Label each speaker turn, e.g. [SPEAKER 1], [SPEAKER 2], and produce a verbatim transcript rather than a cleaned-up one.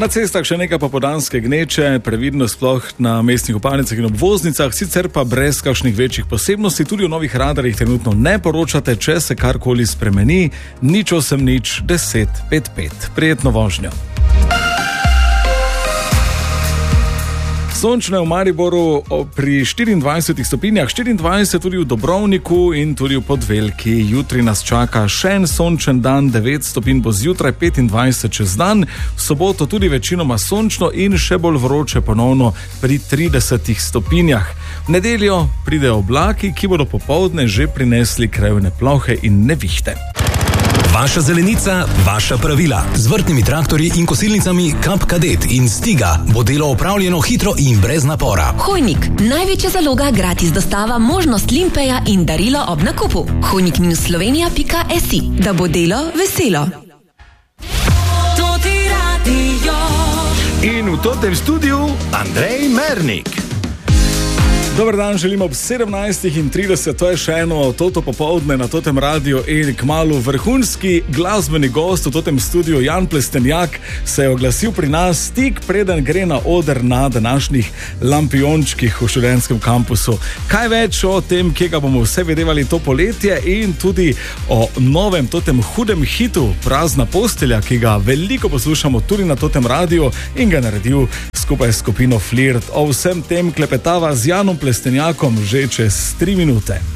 [SPEAKER 1] Na cestah še nekaj popoldanske gneče, previdno sploh na mestnih vpadnicah in obvoznicah, sicer pa brez kakšnih večjih posebnosti. Tudi v novih radarjih trenutno ne poročate, če se karkoli spremeni. Nič osem nič deset pet pet. Prijetno vožnjo. Sončno je v Mariboru pri štiriindvajsetih stopinjah, štiriindvajset tudi v Dobrovniku in tudi v Podvelki. Jutri nas čaka še en sončen dan, devet stopinj bo zjutraj, petindvajset čez dan. V soboto tudi večinoma sončno in še bolj vroče ponovno pri tridesetih stopinjah. V nedeljo pridejo oblaki, ki bodo popoldne že prinesli krajevne plohe in nevihte.
[SPEAKER 2] Vaša zelenica, vaša pravila. Z vrtnimi traktorji in kosilnicami Kap Kadet in Stiga bo delo opravljeno hitro in brez napora.
[SPEAKER 3] Hojnik, največja zaloga, gratis dostava, možnost limpeja in darilo ob nakupu. hojnik minus slovenija pika si, da bo delo veselo.
[SPEAKER 1] In v totem studiu Andrej Mernik. Dober dan, želim ob sedemnajstih in trideset, to je še eno toto popoldne na totem radiju in kmalu vrhunski glasbeni gost v totem studiu Jan Plestenjak se je oglasil pri nas tik preden gre na oder na današnjih lampiončkih v študentskem kampusu. Kaj več o tem, kje ga bomo vse videvali to poletje in tudi o novem totem hudem hitu Prazna postelja, ki ga veliko poslušamo tudi na totem radiju in ga naredil skupaj s skupino Flirt. O vsem tem klepetava z Janom Plestenjakom že čez tri minute.